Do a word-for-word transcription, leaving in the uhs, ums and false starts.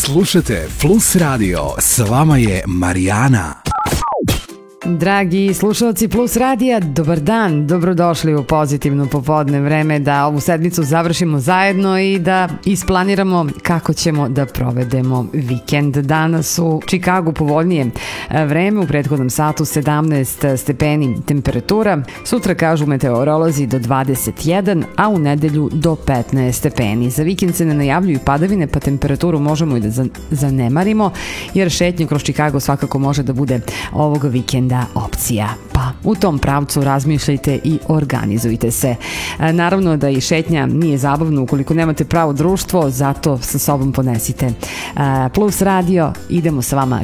Slušajte Plus Radio, s vama je Marijana. Dragi slušalci Plus Radija, dobar dan, dobrodošli u pozitivno popodne vreme da ovu sedmicu završimo zajedno i da isplaniramo kako ćemo da provedemo vikend. Danas u Čikagu povoljnije vreme, u prethodnom satu sedamnaest stepeni temperatura, sutra kažu meteorolozi do dvadeset jedan, a u nedelju do petnaest stepeni. Za vikend se ne najavljuju padavine, pa temperaturu možemo i da zanemarimo, jer šetnja kroz Čikago svakako može da bude ovog vikenda opcija. Pa u tom pravcu razmišljajte i organizujte se. Naravno da i šetnja nije zabavno ukoliko nemate pravo društvo, zato sa sobom ponesite Plus Radio. Idemo sa vama